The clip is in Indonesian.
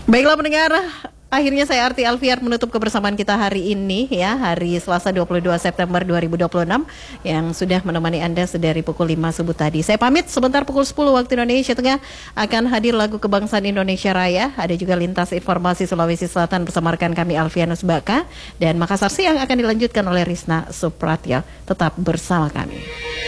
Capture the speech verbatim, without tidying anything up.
Baiklah pendengar, akhirnya saya Arti Alfiar menutup kebersamaan kita hari ini ya, hari Selasa dua puluh dua September dua ribu dua puluh enam yang sudah menemani Anda sedari pukul lima subuh tadi. Saya pamit, sebentar pukul sepuluh waktu Indonesia Tengah akan hadir lagu kebangsaan Indonesia Raya. Ada juga lintas informasi Sulawesi Selatan bersama rekan kami Alfianus Baka, dan Makassar Siang akan dilanjutkan oleh Rizna Supratya. Tetap bersama kami.